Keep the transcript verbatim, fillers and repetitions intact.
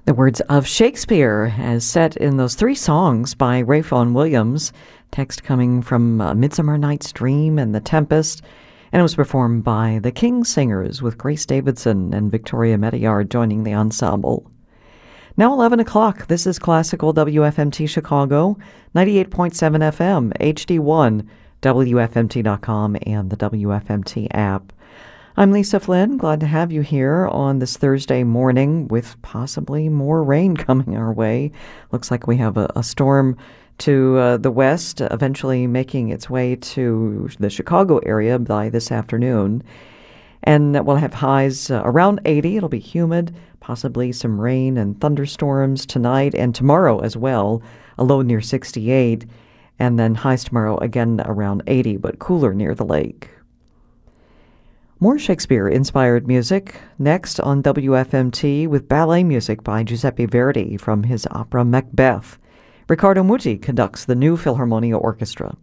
The words of Shakespeare as set in those three songs by Ralph Vaughan Williams, text coming from uh, Midsummer Night's Dream and The Tempest, and it was performed by the King Singers with Grace Davidson and Victoria Medillard joining the ensemble. Now eleven o'clock, this is Classical W F M T Chicago, ninety-eight point seven F M, H D one, W F M T dot com, and the W F M T app. I'm Lisa Flynn, glad to have you here on this Thursday morning with possibly more rain coming our way. Looks like we have a, a storm to uh, the west, eventually making its way to the Chicago area by this afternoon. And we'll have highs uh, around eighty. It'll be humid, possibly some rain and thunderstorms tonight and tomorrow as well, a low near sixty-eight. And then highs tomorrow again around eighty, but cooler near the lake. More Shakespeare-inspired music next on W F M T with ballet music by Giuseppe Verdi from his opera Macbeth. Riccardo Muti conducts the New Philharmonia Orchestra.